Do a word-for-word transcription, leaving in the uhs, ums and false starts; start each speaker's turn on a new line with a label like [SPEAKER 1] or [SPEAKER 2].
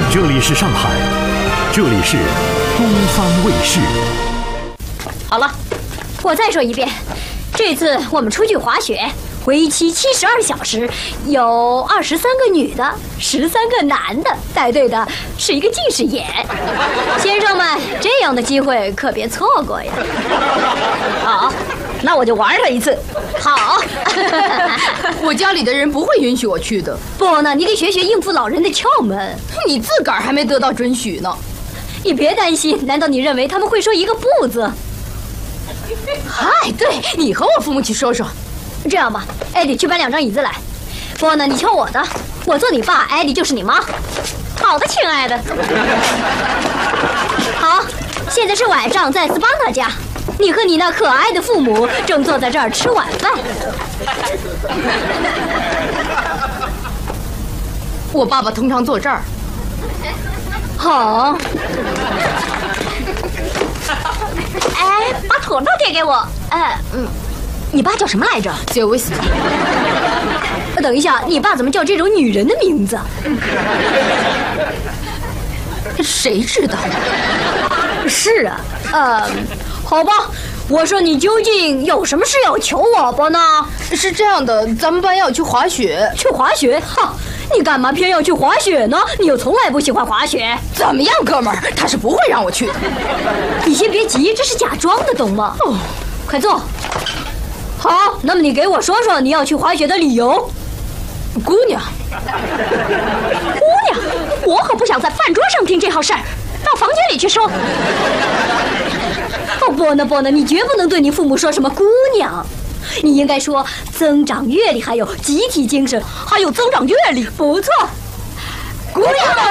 [SPEAKER 1] 这里是上海，这里是东方卫视。
[SPEAKER 2] 好了，我再说一遍，这次我们出去滑雪，为期七十二小时，有二十三个女的，十三个男的，带队的是一个近视眼。先生们，这样的机会可别错过呀！
[SPEAKER 3] 好，那我就玩他一次。
[SPEAKER 2] 好，
[SPEAKER 4] 我家里的人不会允许我去的。
[SPEAKER 2] 不呢，你得学学应付老人的窍门。
[SPEAKER 4] 你自个儿还没得到准许呢。
[SPEAKER 2] 你别担心，难道你认为他们会说一个不字？
[SPEAKER 4] 嗨，对，你和我父母去说说。
[SPEAKER 2] 这样吧，艾迪去搬两张椅子来。不呢，你瞧我的，我做你爸，艾迪就是你妈。好的，亲爱的。好，现在是晚上，在斯邦达家，你和你那可爱的父母正坐在这儿吃晚饭。
[SPEAKER 4] 我爸爸通常坐这儿。
[SPEAKER 2] 好。哎，把土豆贴给我。哎，嗯，你爸叫什么来着？
[SPEAKER 4] 杰维斯。
[SPEAKER 2] 等一下，你爸怎么叫这种女人的名字？
[SPEAKER 4] 谁知道？
[SPEAKER 2] 是啊，呃，好吧，我说你究竟有什么事要求我不呢？
[SPEAKER 4] 是这样的，咱们班要去滑雪。
[SPEAKER 2] 去滑雪？哈，你干嘛偏要去滑雪呢？你又从来不喜欢滑雪。
[SPEAKER 4] 怎么样，哥们儿？他是不会让我去的。
[SPEAKER 2] 你先别急，这是假装的，懂吗？哦，快坐。好，那么你给我说说你要去滑雪的理由。
[SPEAKER 4] 姑娘，
[SPEAKER 2] 姑娘，我可不想在饭桌上听这号事儿，到房间里去说。哦，不呢不呢，你绝不能对你父母说什么姑娘，你应该说增长阅历，还有集体精神，还有增长阅历。不错，姑娘们，